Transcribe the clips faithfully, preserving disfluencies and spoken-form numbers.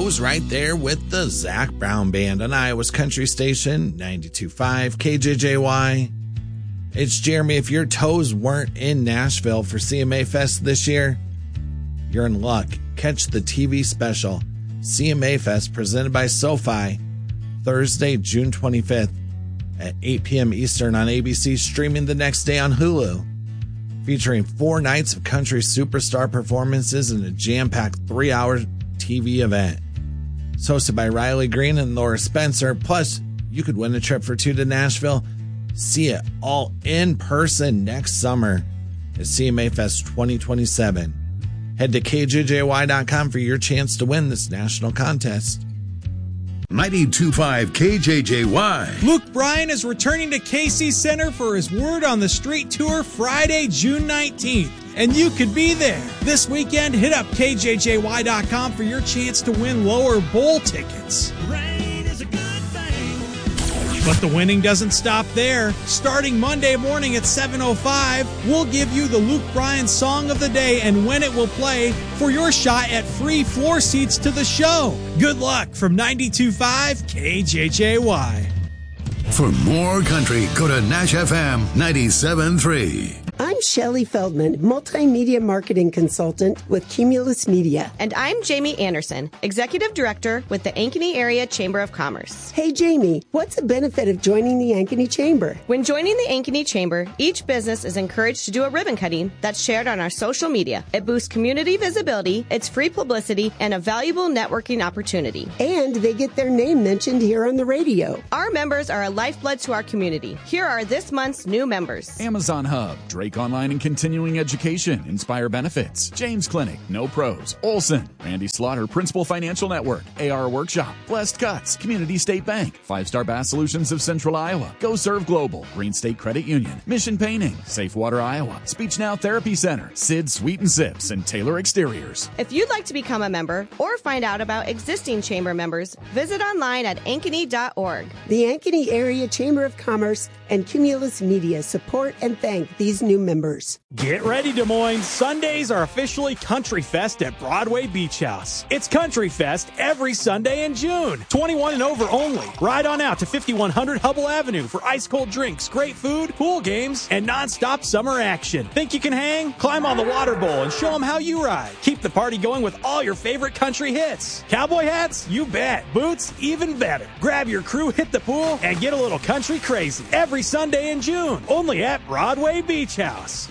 toes right there with the Zac Brown Band on Iowa's Country Station, ninety-two point five K J J Y. It's Jeremy. If your toes weren't in Nashville for C M A Fest this year, you're in luck. Catch the T V special, C M A Fest, presented by SoFi, Thursday, June twenty-fifth at eight p.m. Eastern on A B C, streaming the next day on Hulu. Featuring four nights of country superstar performances and a jam-packed three-hour T V event. It's hosted by Riley Green and Laura Spencer. Plus, you could win a trip for two to Nashville. See it all in person next summer at C M A Fest twenty twenty-seven. Head to K J J Y dot com for your chance to win this national contest. ninety-two point five K J J Y. Luke Bryan is returning to K C Center for his Word on the Street tour Friday, June nineteenth. And you could be there. This weekend, hit up K J J Y dot com for your chance to win lower bowl tickets. Rain is a good thing. But the winning doesn't stop there. Starting Monday morning at seven oh five, we'll give you the Luke Bryan Song of the Day and when it will play for your shot at free floor seats to the show. Good luck from ninety-two point five K J J Y. For more country, go to Nash F M ninety-seven point three. I'm Shelley Feldman, multimedia marketing consultant with Cumulus Media. And I'm Jamie Anderson, executive director with the Ankeny Area Chamber of Commerce. Hey, Jamie, what's the benefit of joining the Ankeny Chamber? When joining the Ankeny Chamber, each business is encouraged to do a ribbon cutting that's shared on our social media. It boosts community visibility, it's free publicity, and a valuable networking opportunity. And they get their name mentioned here on the radio. Our members are a lifeblood to our community. Here are this month's new members. Amazon Hub, Drake Online and Continuing Education, Inspire Benefits, James Clinic, No Pros, Olson, Randy Slaughter, Principal Financial Network, A R Workshop, Blessed Cuts, Community State Bank, Five Star Bass Solutions of Central Iowa, Go Serve Global, Green State Credit Union, Mission Painting, Safe Water Iowa, Speech Now Therapy Center, Sid Sweet and Sips, and Taylor Exteriors. If you'd like to become a member or find out about existing chamber members, visit online at ankeny dot org. The Ankeny Area Chamber of Commerce and Cumulus Media support and thank these new members. Get ready, Des Moines. Sundays are officially Country Fest at Broadway Beach House. It's Country Fest every Sunday in June. twenty-one and over only. Ride on out to fifty-one hundred Hubble Avenue for ice-cold drinks, great food, pool games, and non-stop summer action. Think you can hang? Climb on the water bowl and show them how you ride. Keep the party going with all your favorite country hits. Cowboy hats? You bet. Boots? Even better. Grab your crew, hit the pool, and get a little country crazy. Every Sunday in June. Only at Broadway Beach House.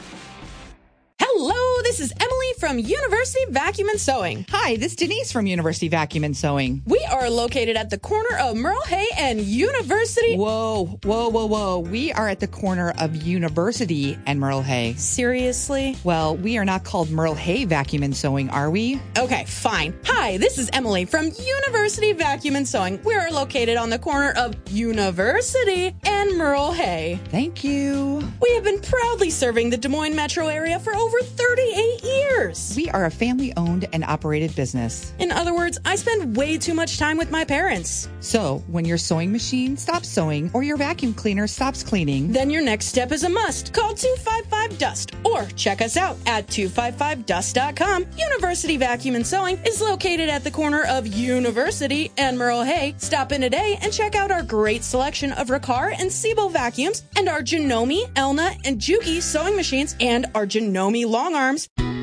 Hello, this is Emily from University Vacuum and Sewing. Hi, this is Denise from University Vacuum and Sewing. We are located at the corner of Merle Hay and University. Whoa, whoa, whoa, whoa. We are at the corner of University and Merle Hay. Seriously? Well, we are not called Merle Hay Vacuum and Sewing, are we? Okay, fine. Hi, this is Emily from University Vacuum and Sewing. We are located on the corner of University and Merle Hay. Thank you. We have been proudly serving the Des Moines metro area for over thirty-eight years. We are a family-owned and operated business. In other words, I spend way too much time with my parents. So, when your sewing machine stops sewing or your vacuum cleaner stops cleaning, then your next step is a must. Call two five five dust or check us out at two five five dust dot com. University Vacuum and Sewing is located at the corner of University and Merle Hay. Stop in today and check out our great selection of Riccar and Sebo vacuums and our Janome, Elna, and Juki sewing machines and our Janome long arms.